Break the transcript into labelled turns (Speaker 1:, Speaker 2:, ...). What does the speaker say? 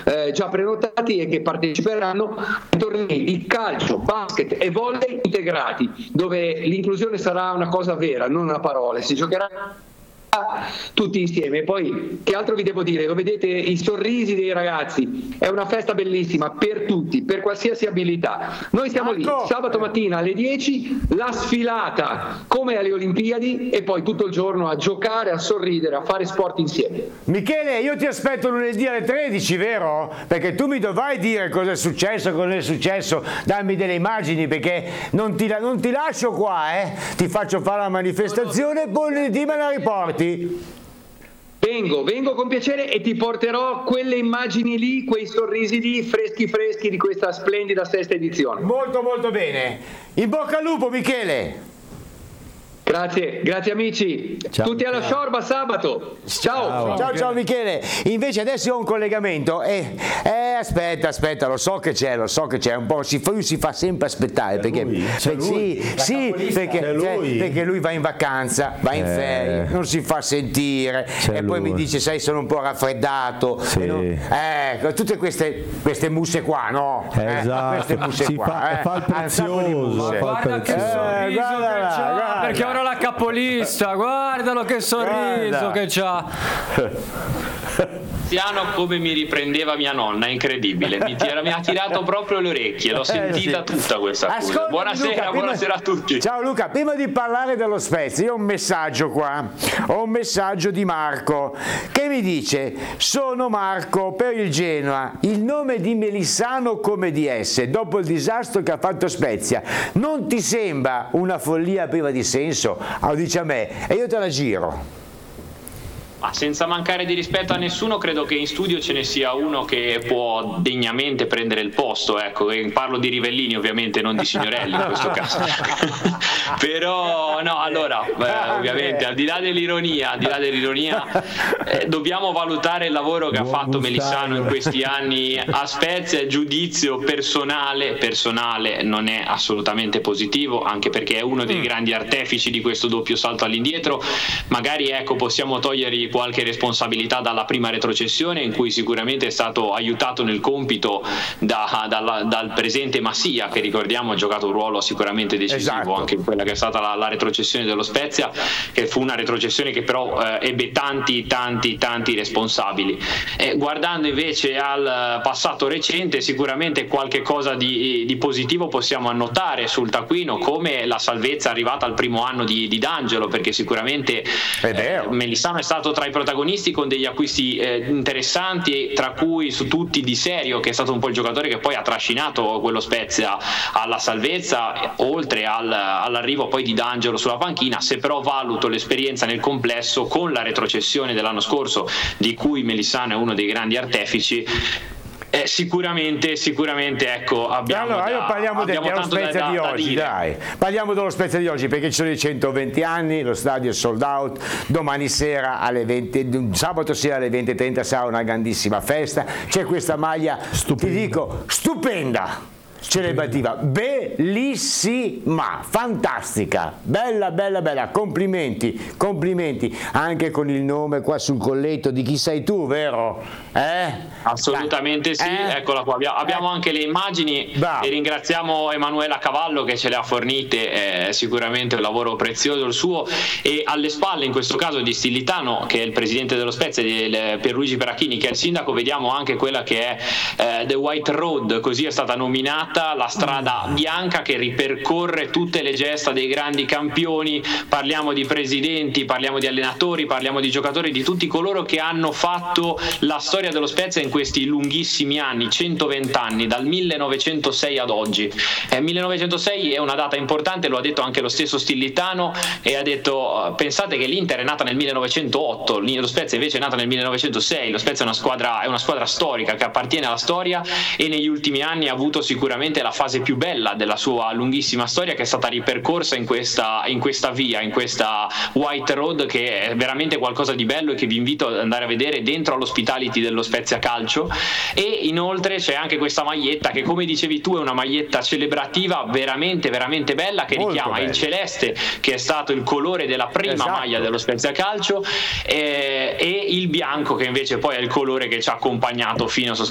Speaker 1: già prenotati e che parteciperanno ai tornei di calcio, basket e volley integrati, dove l'inclusione sarà una cosa vera, non una parola. Si giocherà tutti insieme. Poi che altro vi devo dire? Lo vedete, i sorrisi dei ragazzi, è una festa bellissima per tutti, per qualsiasi abilità. Noi siamo lì sabato mattina alle 10, la sfilata come alle Olimpiadi, e poi tutto il giorno a giocare, a sorridere, a fare sport insieme.
Speaker 2: Michele, io ti aspetto lunedì alle 13, vero? Perché tu mi dovrai dire cosa è successo, cosa non è successo, dammi delle immagini, perché non ti lascio qua, ti faccio fare la manifestazione e poi lunedì me la riporti.
Speaker 1: Vengo con piacere e ti porterò quelle immagini lì, quei sorrisi lì, freschi di questa splendida sesta edizione.
Speaker 2: Molto molto bene. In bocca al lupo, Michele.
Speaker 1: Grazie amici.
Speaker 3: Ciao,
Speaker 1: tutti alla Sciorba sabato.
Speaker 2: Ciao Michele. Invece adesso ho un collegamento aspetta, lo so che c'è un po', lui si fa sempre aspettare perché lui va in vacanza, va in ferie, non si fa sentire e poi mi dice sai sono un po' raffreddato, tutte queste musse qua, no?
Speaker 3: Esatto.
Speaker 2: Queste musse
Speaker 3: Fa il prezioso,
Speaker 4: guarda che sorriso che c'ha, perché ora la capolista, guardalo che sorriso che c'ha.
Speaker 5: Come mi riprendeva mia nonna, incredibile, mi ha tirato proprio le orecchie, l'ho sentita tutta questa cosa. Buonasera, buonasera a tutti.
Speaker 2: Ciao Luca, prima di parlare dello Spezia io ho un messaggio qua, di Marco che mi dice: sono Marco per il Genoa, il nome di Melissano come DS dopo il disastro che ha fatto Spezia non ti sembra una follia priva di senso? Lo dice a me e io te la giro.
Speaker 5: Ma senza mancare di rispetto a nessuno, credo che in studio ce ne sia uno che può degnamente prendere il posto, ecco, e parlo di Rivellini ovviamente, non di Signorelli in questo caso. Però no, allora ovviamente al di là dell'ironia dobbiamo valutare il lavoro che ha fatto Melissano in questi anni a Spezia. Il giudizio personale non è assolutamente positivo, anche perché è uno dei grandi artefici di questo doppio salto all'indietro. Magari possiamo togliergli qualche responsabilità dalla prima retrocessione, in cui sicuramente è stato aiutato nel compito dal presente Massia, che ricordiamo ha giocato un ruolo sicuramente decisivo anche in quella che è stata la retrocessione dello Spezia, che fu una retrocessione che però ebbe tanti responsabili. Guardando invece al passato recente, sicuramente qualche cosa di positivo possiamo annotare sul taccuino, come la salvezza arrivata al primo anno di D'Angelo, perché sicuramente Melissano è stato tra i protagonisti con degli acquisti interessanti, tra cui su tutti Di Serio, che è stato un po' il giocatore che poi ha trascinato quello Spezia alla salvezza, oltre all'arrivo poi di D'Angelo sulla panchina. Se però valuto l'esperienza nel complesso con la retrocessione dell'anno scorso, di cui Melissano è uno dei grandi artefici, sicuramente abbiamo
Speaker 2: parliamo dello Spezia di oggi, dai. Parliamo dello Spezia di oggi, perché ci sono i 120 anni, lo stadio è sold out, domani sera alle 20, sabato sera alle 20:30 sarà una grandissima festa, c'è questa maglia, ti dico, stupenda, celebrativa, bellissima, fantastica, bella, complimenti anche con il nome qua sul colletto di chi sei tu, vero?
Speaker 5: Assolutamente sì, eccola qua, abbiamo anche le immagini. Bravo. E ringraziamo Emanuela Cavallo che ce le ha fornite, sicuramente un lavoro prezioso il suo, e alle spalle in questo caso di Stillitano, che è il presidente dello Spezia, di Pierluigi Peracchini, che è il sindaco, vediamo anche quella che è The White Road, così è stata nominata, la strada bianca che ripercorre tutte le gesta dei grandi campioni. Parliamo di presidenti, parliamo di allenatori, parliamo di giocatori, di tutti coloro che hanno fatto la storia dello Spezia in questi lunghissimi anni, 120 anni, dal 1906 ad oggi. 1906 è una data importante, lo ha detto anche lo stesso Stillitano, e ha detto: pensate che l'Inter è nata nel 1908, lo Spezia invece è nata nel 1906. Lo Spezia è una squadra storica che appartiene alla storia, e negli ultimi anni ha avuto sicuramente la fase più bella della sua lunghissima storia, che è stata ripercorsa in questa via, in questa White Road, che è veramente qualcosa di bello e che vi invito ad andare a vedere dentro all'Hospitality dello Spezia Calcio. E inoltre c'è anche questa maglietta che, come dicevi tu, è una maglietta celebrativa veramente bella, che richiama il celeste, che è stato il colore della prima maglia dello Spezia Calcio, e il bianco, che invece poi è il colore che ci ha accompagnato fino